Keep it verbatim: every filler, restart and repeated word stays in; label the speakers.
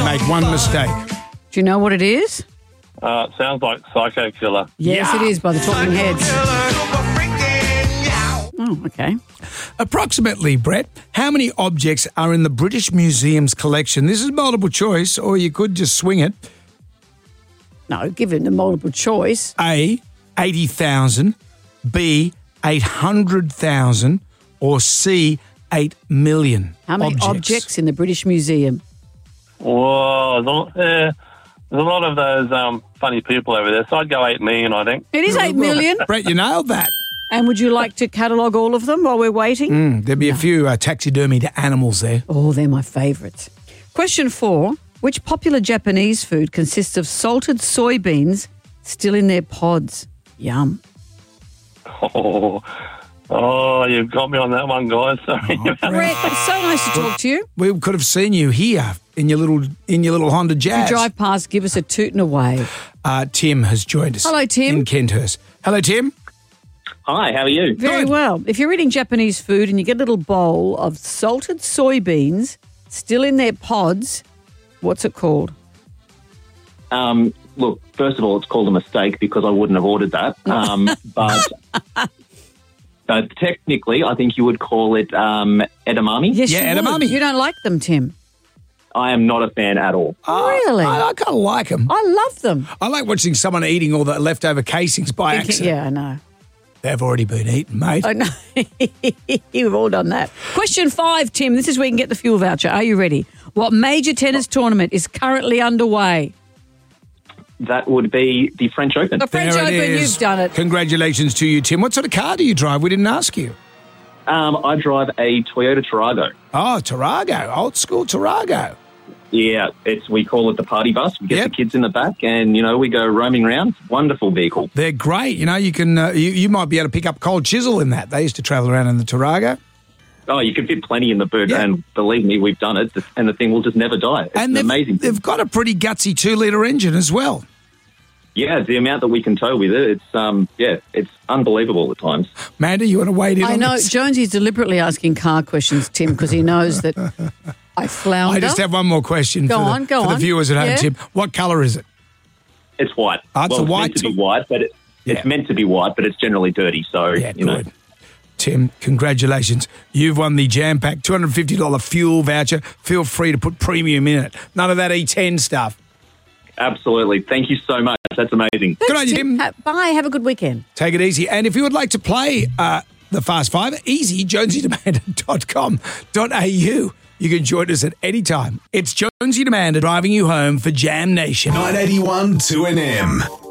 Speaker 1: made one mistake.
Speaker 2: Do you know what it is?
Speaker 3: Uh, it sounds like Psycho Killer.
Speaker 2: Yes,
Speaker 1: Yeah.
Speaker 2: it is by the Talking Heads. Oh, okay.
Speaker 1: Approximately, Brett, how many objects are in the British Museum's collection? This is multiple choice, or you could just swing it.
Speaker 2: No, give him the multiple choice.
Speaker 1: A, eighty thousand, B, eight hundred thousand, or C, eight million
Speaker 2: How many objects,
Speaker 1: objects
Speaker 2: in the British Museum?
Speaker 3: Whoa, there's a, lot- yeah, there's a lot of those um, funny people over there, so I'd go eight million, I think.
Speaker 2: It is eight million.
Speaker 1: Brett, you nailed that.
Speaker 2: And would you like to catalogue all of them while we're waiting?
Speaker 1: Mm, there'd be a few uh, taxidermied animals there.
Speaker 2: Oh, they're my favourites. Question four. Which popular Japanese food consists of salted soybeans still in their pods? Yum.
Speaker 3: Oh, oh, you've got me on that one, guys. Sorry.
Speaker 2: Brett, it's so nice to talk to you.
Speaker 1: We could have seen you here in your little in your little Honda
Speaker 2: If
Speaker 1: Jazz.
Speaker 2: you drive past, give us a toot and a wave.
Speaker 1: Uh, Tim has joined us.
Speaker 2: Hello, Tim.
Speaker 1: In Kenthurst. Hello, Tim.
Speaker 4: Hi, how are you?
Speaker 2: Very
Speaker 1: Good.
Speaker 2: well. If you're eating Japanese food and you get a little bowl of salted soybeans still in their pods, what's it called?
Speaker 4: Um, look, first of all, it's called a mistake because I wouldn't have ordered that. Um, but uh, technically, I think you would call it um, edamame.
Speaker 2: Yes,
Speaker 1: Yeah,
Speaker 2: you would.
Speaker 1: edamame.
Speaker 2: You don't like them, Tim.
Speaker 4: I am not a fan at all.
Speaker 2: Really?
Speaker 1: I, I kind of like them.
Speaker 2: I love them.
Speaker 1: I like watching someone eating all the leftover casings by
Speaker 2: Thinking-
Speaker 1: accident.
Speaker 2: yeah, I know.
Speaker 1: They've already been eaten, mate.
Speaker 2: I know. We've all done that. Question five, Tim. This is where you can get the fuel voucher. Are you ready? What major tennis tournament is currently underway?
Speaker 4: That would be the French Open.
Speaker 2: The French
Speaker 1: There it
Speaker 2: Open,
Speaker 1: is.
Speaker 2: you've done it.
Speaker 1: Congratulations to you, Tim. What sort of car do you drive? We didn't ask you.
Speaker 4: Um, I drive a Toyota Tarago.
Speaker 1: Oh, Tarago. Old school Tarago.
Speaker 4: Yeah, it's we call it the party bus. We get
Speaker 1: Yep.
Speaker 4: the kids in the back, and you know we go roaming around. Wonderful vehicle.
Speaker 1: They're great. You know, you can uh, you, you might be able to pick up Cold Chisel in that. They used to travel around in the Tarago.
Speaker 4: Oh, you can fit plenty in the boot,
Speaker 1: Yeah.
Speaker 4: and believe me, we've done it, and the thing will just never die. It's
Speaker 1: And
Speaker 4: an
Speaker 1: they've,
Speaker 4: amazing. thing.
Speaker 1: they've got a pretty gutsy two-litre engine as well.
Speaker 4: Yeah, the amount that we can tow with it, it's um, yeah, it's unbelievable at times.
Speaker 1: Amanda, you want to wade in
Speaker 2: I
Speaker 1: on
Speaker 2: know
Speaker 1: this?
Speaker 2: Jonesy's deliberately asking car questions, Tim, because he knows that I flounder.
Speaker 1: I just have one more question
Speaker 2: Go
Speaker 1: for, the,
Speaker 2: on, go
Speaker 1: for the
Speaker 2: on.
Speaker 1: viewers at home,
Speaker 2: Yeah.
Speaker 1: Tim. What colour is it?
Speaker 4: It's white.
Speaker 1: Oh, it's
Speaker 4: well,
Speaker 1: a
Speaker 4: it's
Speaker 1: white
Speaker 4: meant to
Speaker 1: t-
Speaker 4: be white, but it,
Speaker 1: Yeah.
Speaker 4: it's meant to be white, but it's generally dirty. So
Speaker 1: Yeah,
Speaker 4: you know,
Speaker 1: good. Tim, congratulations. You've won the Jam Pack two hundred fifty dollars fuel voucher. Feel free to put premium in it. None of that E ten stuff.
Speaker 4: absolutely. Thank you so much. That's amazing.
Speaker 1: Good on you, Tim.
Speaker 2: Ha- bye. Have a good weekend.
Speaker 1: Take it easy. And if you would like to play uh, the Fast Five, easy, jonesy demander dot com dot a u. You can join us at any time. It's Jonesy Demander driving you home for Jam Nation.
Speaker 5: nine eighty-one two N M.